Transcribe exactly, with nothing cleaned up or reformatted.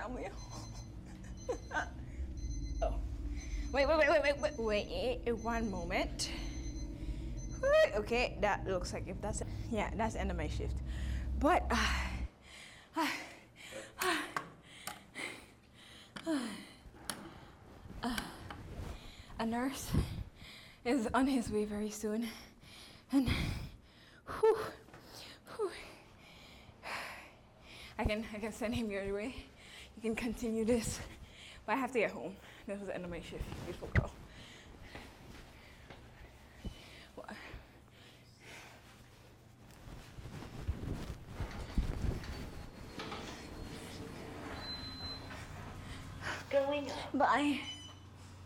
around me. Oh. Wait, wait, wait, wait, wait, wait, wait, one moment. Okay, that looks like if that's, yeah, that's the end of my shift. But, uh, uh, uh, uh, a nurse is on his way very soon. And, whew, whew. I can, I can send him your way. You can continue this. But I have to get home. This was the end of my shift, beautiful girl. What? Going up. Bye.